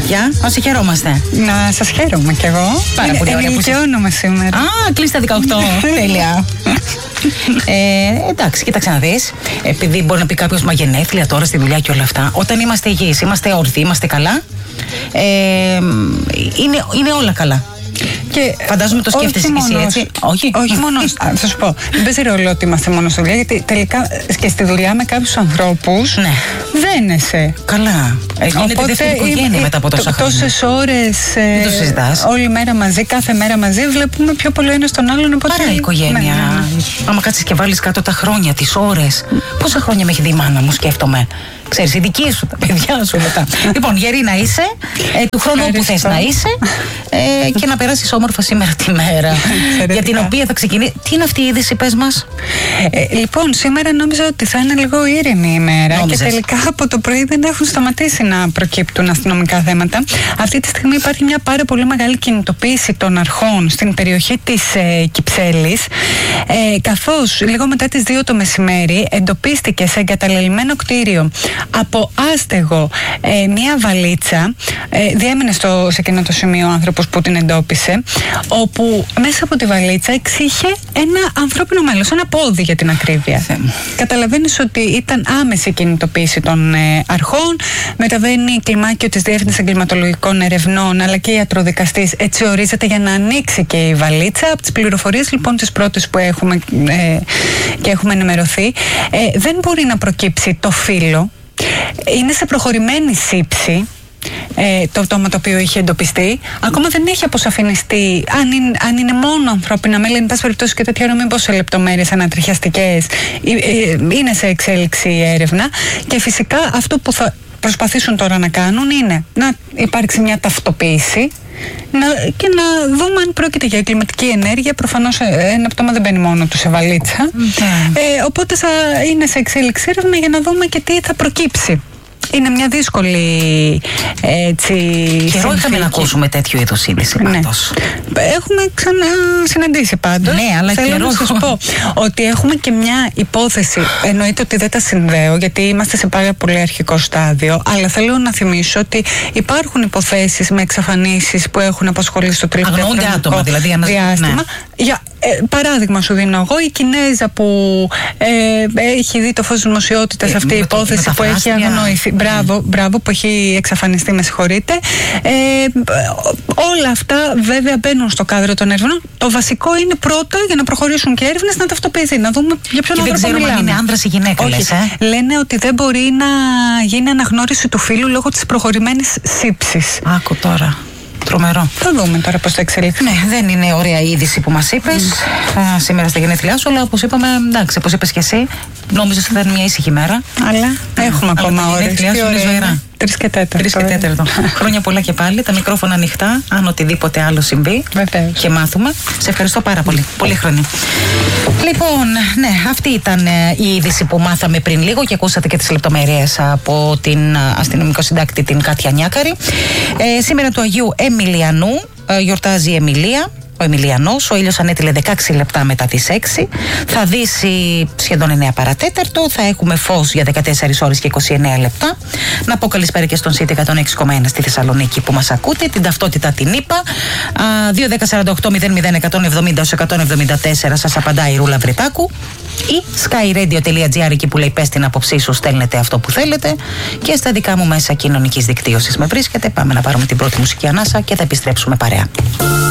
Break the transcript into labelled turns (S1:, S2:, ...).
S1: παιδιά, να σε χαιρόμαστε.
S2: Να σας χαίρομαι κι εγώ.
S1: Πάρα πολύ ωραία.
S2: Ενηλικιώνομαι σήμερα.
S1: Α, κλείσει τα 18. Τέλεια. Εντάξει, κοίταξε να δεις. Επειδή μπορεί να πει κάποιος, μα γενέθλια τώρα στη δουλειά και όλα αυτά. Όταν είμαστε υγιείς, είμαστε όρθιοι, είμαστε καλά, είναι όλα καλά. Και φαντάζομαι το σκέφτεσαι και εσύ, έτσι.
S2: Όχι μόνο. Θα σου πω. Δεν παίζει ρόλο ότι είμαστε μόνο στη δουλειά, γιατί τελικά και στη δουλειά με κάποιους ανθρώπους δένεσαι.
S1: Καλά. Γίνεται δεύτερη οικογένεια μετά από τόσα χρόνια.
S2: Τόσες ώρες.
S1: Δεν το συζητάς.
S2: Όλη μέρα μαζί, κάθε μέρα μαζί, βλέπουμε πιο πολύ ο ένας τον άλλον.
S1: Παρά η οικογένεια. Άμα κάτσεις και βάλεις κάτω τα χρόνια, τις ώρες. Πόσα χρόνια με έχει δει η μάνα μου, σκέφτομαι. Ξέρεις, η δική σου, τα παιδιά σου μετά. Λοιπόν, γερή να είσαι, του χρόνου που θες να είσαι και να περάσεις όμορφα σήμερα τη μέρα. Για την οποία θα ξεκινήσει. Τι είναι αυτή η είδηση, πες μας.
S2: Λοιπόν, σήμερα νόμιζα ότι θα είναι λίγο ήρεμη η ημέρα.
S1: Νόμιζες.
S2: Και τελικά από το πρωί δεν έχουν σταματήσει να προκύπτουν αστυνομικά θέματα. Αυτή τη στιγμή υπάρχει μια πάρα πολύ μεγάλη κινητοποίηση των αρχών στην περιοχή της Κυψέλης. Καθώς λίγο μετά τις 2 το μεσημέρι εντοπίστηκε σε εγκαταλελειμμένο κτίριο από άστεγο μια βαλίτσα. Διέμενε σε εκείνο το σημείο ο άνθρωπος που την εντόπισε, όπου μέσα από τη βαλίτσα εξήχε ένα ανθρώπινο μέλος, ένα πόδι για την ακρίβεια. Καταλαβαίνεις ότι ήταν άμεση κινητοποίηση των αρχών. Μεταβαίνει κλιμάκιο της Διεύθυνσης Εγκληματολογικών Ερευνών, αλλά και ιατροδικαστής έτσι ορίζεται, για να ανοίξει και η βαλίτσα. Από τις πληροφορίες λοιπόν τις πρώτες που έχουμε και έχουμε ενημερωθεί, δεν μπορεί να προκύψει το φύλο. Είναι σε προχωρημένη σύψη το πτώμα το οποίο είχε εντοπιστεί. Ακόμα δεν έχει αποσαφινιστεί αν είναι μόνο ανθρώπινα μέλη. Εν πάση περιπτώσει και τέτοια ώρα, μήπως σε λεπτομέρειες ανατριχιαστικές. Είναι σε εξέλιξη η έρευνα. Και φυσικά αυτό που θα προσπαθήσουν τώρα να κάνουν είναι να υπάρξει μια ταυτοποίηση και να δούμε αν πρόκειται για εγκληματική ενέργεια. Προφανώς ένα πτώμα δεν μπαίνει μόνο του σε βαλίτσα. Οπότε θα είναι σε εξέλιξη έρευνα για να δούμε και τι θα προκύψει. Είναι μια δύσκολη
S1: καιρό είχαμε να ακούσουμε τέτοιου είδους είδηση πάντως.
S2: Έχουμε ξανασυναντήσει πάντως.
S1: Ναι, αλλά
S2: θέλω να σας πω ότι έχουμε και μια υπόθεση. Εννοείται ότι δεν τα συνδέω, γιατί είμαστε σε πάρα πολύ αρχικό στάδιο, αλλά θέλω να θυμίσω ότι υπάρχουν υποθέσεις με εξαφανίσεις που έχουν απασχολήσει στο τελευταίο
S1: άτομα, δηλαδή,
S2: διάστημα. Για παράδειγμα σου δίνω εγώ, η Κινέζα που έχει δει το φως δημοσιότητας, αυτή η υπόθεση που έχει αγνοηθεί. Μπράβο, που έχει εξαφανιστεί, με συγχωρείτε. Όλα αυτά βέβαια μπαίνουν στο κάδρο των έρευνων. Το βασικό είναι πρώτα, για να προχωρήσουν και έρευνες, να ταυτοποιηθεί, να δούμε για ποιον άνθρωπο μιλάμε.
S1: Δεν ξέρουμε αν είναι άνδρας ή γυναίκα.
S2: Λένε ότι δεν μπορεί να γίνει αναγνώριση του φύλου λόγω της προχωρημένης σύψης.
S1: Άκου τώρα. Τρομερό.
S2: Θα δούμε τώρα πώς θα εξελιχθεί.
S1: Ναι, δεν είναι ωραία η είδηση που μας είπες σήμερα στα γενέθλιά σου, αλλά όπως είπαμε, εντάξει, όπως είπες και εσύ, νόμιζες ότι θα είναι μια ήσυχη μέρα.
S2: Αλλά έχουμε ακόμα ώρες.
S1: Τα γενέθλιά σου είναι ζωηρά.
S2: 3 και 4.
S1: Χρόνια πολλά και πάλι, τα μικρόφωνα ανοιχτά, αν οτιδήποτε άλλο συμβεί.
S2: Βεβαίως.
S1: Και μάθουμε. Σε ευχαριστώ πάρα πολύ. Πολύ χρόνια. Λοιπόν, ναι, αυτή ήταν η είδηση που μάθαμε πριν λίγο και ακούσατε και τις λεπτομέρειες από την αστυνομικό συντάκτη, την Κάτια Νιάκαρη. Σήμερα του Αγίου Εμιλιανού γιορτάζει η Εμιλία. Ο Εμιλιανός, ο ήλιος ανέτειλε 16 λεπτά μετά τις 6. Θα δύσει σχεδόν 9 παρατέταρτο. Θα έχουμε φως για 14 ώρες και 29 λεπτά. Να πω καλησπέρα και στον ΣΥΤ 106,1 στη Θεσσαλονίκη που μας ακούτε. Την ταυτότητα την είπα. 2-10-48-001-170-174 σας απαντάει η Ρούλα Βρετάκου. Ή skyradio.gr, εκεί που λέει πες την άποψή σου, στέλνετε αυτό που θέλετε. Και στα δικά μου μέσα κοινωνικής δικτύωσης με βρίσκεται. Πάμε να πάρουμε την πρώτη μουσική ανάσα και θα επιστρέψουμε παρέα.